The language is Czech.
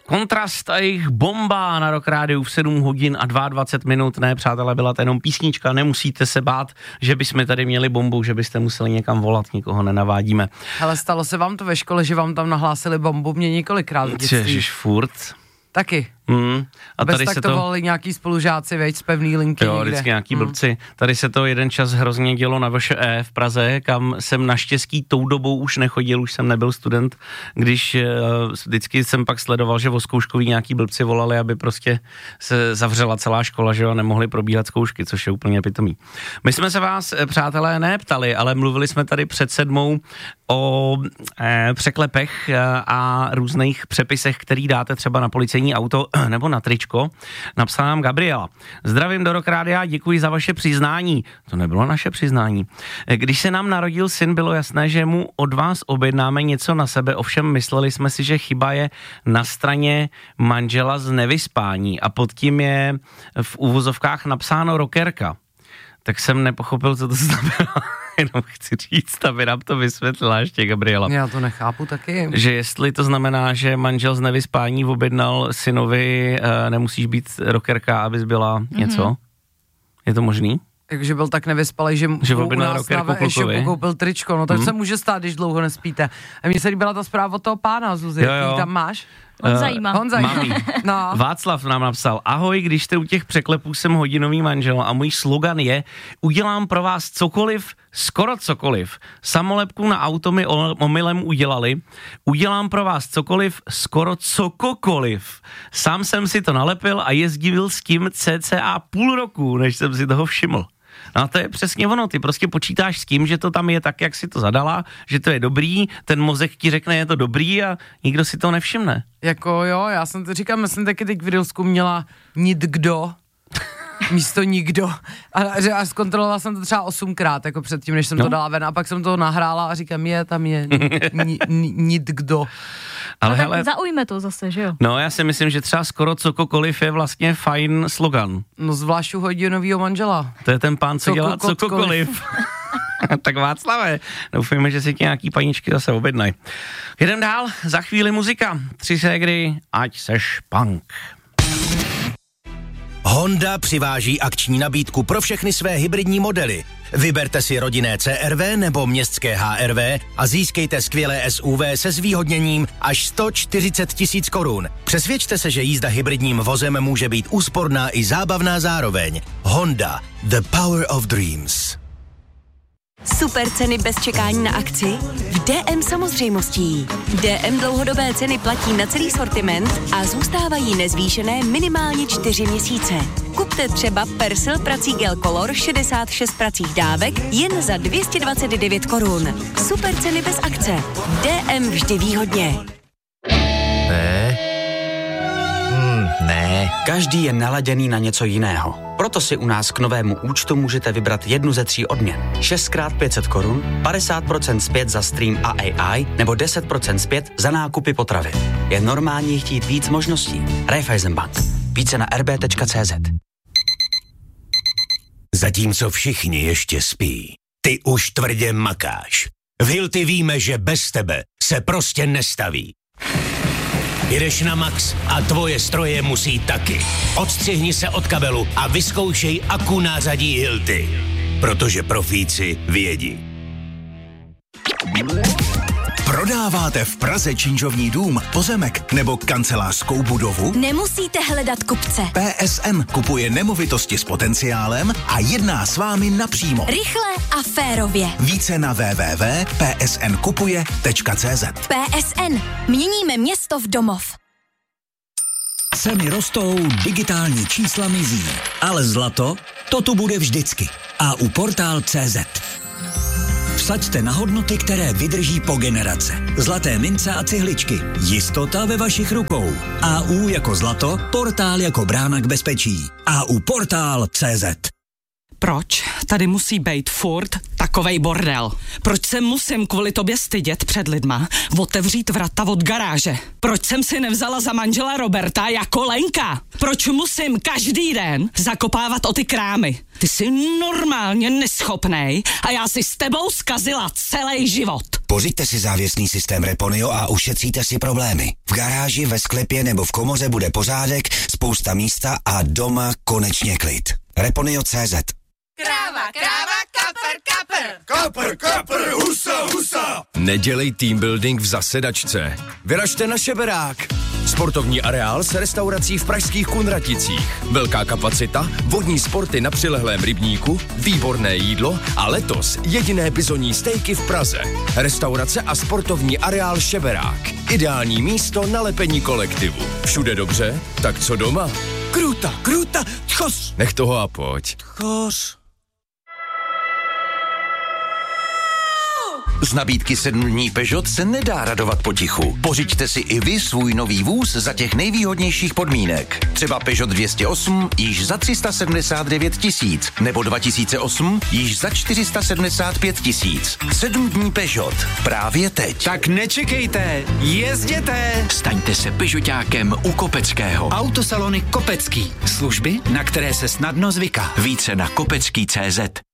Kontrast a jejich bomba na Rock Rádiu v 7 hodin a 22 minut. Ne, přátelé, byla to jenom písnička, nemusíte se bát, že bychom tady měli bombu, že byste museli někam volat, nikoho nenavádíme. Ale stalo se vám to ve škole, že vám tam nahlásili bombu? Mě několikrát v dětství. Ježiš, furt. Taky. A bez tady tak se to volali nějaký spolužáci, veď, z pevný linky. Jo, vždycky nějaký blbci. Tady se to jeden čas hrozně dělo na VŠE v Praze, kam jsem naštěstí tou dobou už nechodil, už jsem nebyl student, když vždycky jsem pak sledoval, že o zkouškový nějaký blbci volali, aby prostě se zavřela celá škola, že jo, nemohli probíhat zkoušky, což je úplně pitomý. My jsme se vás, přátelé, neptali, ale mluvili jsme tady před 7 o překlepech a různých přepisech, který dáte třeba na policejní auto nebo na tričko. Napsala nám Gabriela. Zdravím do Rock Rádia, děkuji za vaše přiznání. To nebylo naše přiznání. Když se nám narodil syn, bylo jasné, že mu od vás objednáme něco na sebe, ovšem mysleli jsme si, že chyba je na straně manžela z nevyspání a pod tím je v uvozovkách napsáno rockerka. Tak jsem nepochopil, co to znamená. Jenom chci říct, aby nám to vysvětlila ještě Gabriela. Já to nechápu taky. Že jestli to znamená, že manžel z nevyspání objednal synovi, nemusíš být rockerka, abys byla něco? Je to možný? Takže byl tak nevyspalej, že u nás na e-shopu koupil tričko, no tak se může stát, když dlouho nespíte. A mně se líbila ta zpráva od toho pána, Zuzi, který tam máš. Honza Mami. No. Václav nám napsal, ahoj, když jste u těch překlepů, jsem hodinový manžel a můj slogan je, udělám pro vás cokoliv, skoro cokoliv. Samolepku na auto mi omylem udělali, udělám pro vás cokoliv, skoro cokoliv. Sám jsem si to nalepil a jezdil s tím cca půl roku, než jsem si toho všiml. No a to je přesně ono, ty prostě počítáš s tím, že to tam je tak, jak si to zadala, že to je dobrý, ten mozek ti řekne, je to dobrý a nikdo si to nevšimne. Jako jo, já jsem to říkal, myslím taky teď v Rilsku měla kdo místo nikdo. A zkontrolovala jsem to třeba 8krát, jako předtím, než jsem to dala ven a pak jsem to nahrála a říkám, tam je kdo. Ale hele, zaujme to zase, že jo? No, já si myslím, že třeba skoro cokoliv je vlastně fajn slogan. No zvlášť u hodinovýho manžela. To je ten pán, co dělá cokoliv. Tak Václave, doufujeme, že si ti nějaký paničky zase objednají. Jedem dál, za chvíli muzika. 3 ségry, ať seš punk. Honda přiváží akční nabídku pro všechny své hybridní modely. Vyberte si rodinné CR-V nebo městské HR-V a získejte skvělé SUV se zvýhodněním až 140 000 korun. Přesvědčte se, že jízda hybridním vozem může být úsporná i zábavná zároveň. Honda, the power of dreams. Super ceny bez čekání na akci? V DM samozřejmostí. DM dlouhodobé ceny platí na celý sortiment a zůstávají nezvýšené minimálně 4 měsíce. Kupte třeba Persil prací gel Color 66 pracích dávek jen za 229 korun. Super ceny bez akce. DM vždy výhodně. Ne. Každý je naladěný na něco jiného. Proto si u nás k novému účtu můžete vybrat jednu ze 3 odměn. 6x 500 korun, 50% zpět za stream a AI nebo 10% zpět za nákupy potravy. Je normální chtít víc možností. Raiffeisenbank. Více na rb.cz. Zatímco všichni ještě spí, ty už tvrdě makáš. V Hilti víme, že bez tebe se prostě nestaví. Jedeš na max a tvoje stroje musí taky. Odstřihni se od kabelu a vyzkoušej Akku nářadí Hilti. Protože profíci vědí. Prodáváte v Praze činžovní dům, pozemek nebo kancelářskou budovu? Nemusíte hledat kupce. PSN kupuje nemovitosti s potenciálem a jedná s vámi napřímo. Rychle a férově. Více na www.psnkupuje.cz. PSN. Měníme město v domov. Ceny rostou, digitální čísla mizí, ale zlato, to tu bude vždycky. A u Portál.cz. Vsaďte na hodnoty, které vydrží po generace. Zlaté mince a cihličky. Jistota ve vašich rukou. AU jako zlato, Portál jako brána k bezpečí. AU Portál.cz. Proč tady musí být furt takovej bordel? Proč se musím kvůli tobě stydět před lidma, otevřít vrata od garáže? Proč jsem si nevzala za manžela Roberta jako Lenka? Proč musím každý den zakopávat o ty krámy? Ty jsi normálně neschopnej a já si s tebou zkazila celý život. Pořiďte si závěsný systém Reponio a ušetříte si problémy. V garáži, ve sklepě nebo v komoře bude pořádek, spousta místa a doma konečně klid. Reponio.cz. Kráva, kapr, Kapr, husa. Nedělej team building v zasedačce. Vyražte na Šeberák. Sportovní areál s restaurací v pražských Kunraticích. Velká kapacita, vodní sporty na přilehlém rybníku, výborné jídlo a letos jediné bizonní stejky v Praze. Restaurace a sportovní areál Šeberák. Ideální místo na lepení kolektivu. Všude dobře, tak co doma? Kruta, tchos. Nech toho a pojď. Tchos. Z nabídky 7 dní Peugeot se nedá radovat potichu. Pořiďte si i vy svůj nový vůz za těch nejvýhodnějších podmínek. Třeba Peugeot 208 již za 379 000, nebo 2008 již za 475 000. 7 dní Peugeot. Právě teď. Tak nečekejte, jezděte! Staňte se Peugeotákem u Kopeckého. Autosalony Kopecký. Služby, na které se snadno zvyká. Více na kopecký.cz.